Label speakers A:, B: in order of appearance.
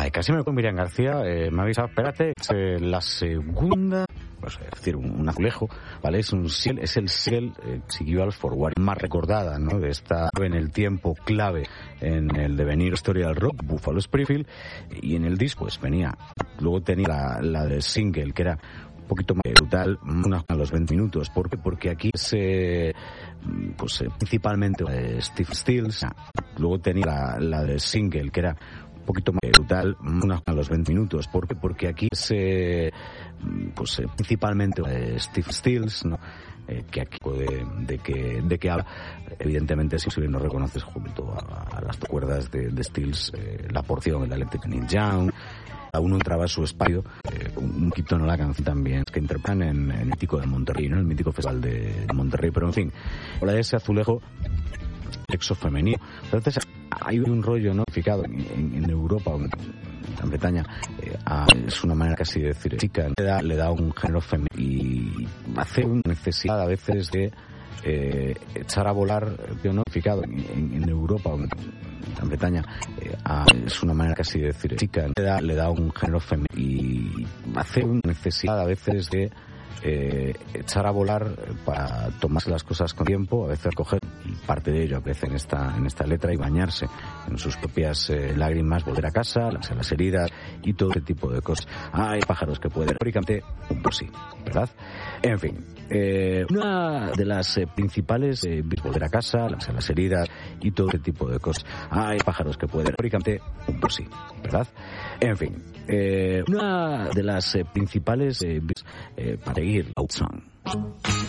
A: casi me con Miriam García, me ha avisado, espérate, es la segunda, pues, es decir, un azulejo, ¿vale? Es el single Sequels for War más recordada, ¿no? De esta en el tiempo clave en el devenir historia del rock, Buffalo Springfield, y en el disco pues venía, luego tenía la de single que era un poquito más brutal, a los 20 minutos. ¿Por qué? Porque aquí principalmente Steve Stills, luego tenía la de single que era un poquito más brutal, a los 20 minutos. ¿Por qué? Porque aquí principalmente Steve Stills, ¿no? Que aquí de que habla, evidentemente si no reconoces junto a las cuerdas de Stills, la porción, el Electric Ink Young, a uno entraba a su espacio, un poquito en la canción también, que interpretan en el mítico de Monterrey, ¿no? El mítico festival de Monterrey, pero en fin, habla de ese azulejo sexo femenino. Entonces hay un rollo no fijado en Europa, en Gran Bretaña, es una manera casi de decir chica, le da un género femenino y hace una necesidad a veces de echar a volar, no fijado en Europa, en Gran Bretaña, es una manera casi de decir chica, le da un género femenino y hace una necesidad a veces de echar a volar para tomarse las cosas con tiempo, a veces coger parte de ello aparece en esta letra y bañarse en sus propias lágrimas, volver a casa, las heridas y todo ese tipo de cosas. Hay pájaros que pueden, teóricamente, pues sí, ¿verdad? En fin, una de las principales, volver a casa, las heridas y todo ese tipo de cosas. Hay pájaros que pueden, teóricamente, pues sí, ¿verdad? En fin, una de las principales para seguir Outsong.